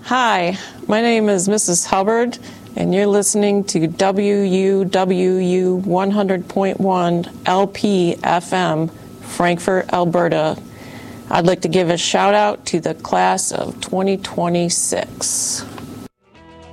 Hi, my name is Mrs. Hubbard, and you're listening to WUWU 100.1 LP FM, Frankfort, Alberta. I'd like to give a shout out to the class of 2026.